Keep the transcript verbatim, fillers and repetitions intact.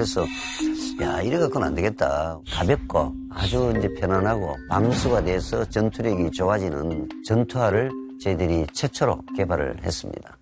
그래서 야, 이래 갖고는 안 되겠다. 가볍고 아주 이제 편안하고 방수가 돼서 전투력이 좋아지는 전투화를 저희들이 최초로 개발을 했습니다.